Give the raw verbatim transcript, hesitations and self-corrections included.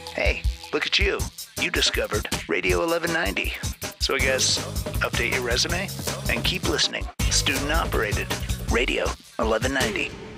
Hey, look at you. You discovered Radio eleven ninety. So I guess update your resume and keep listening. Student operated. Radio eleven ninety.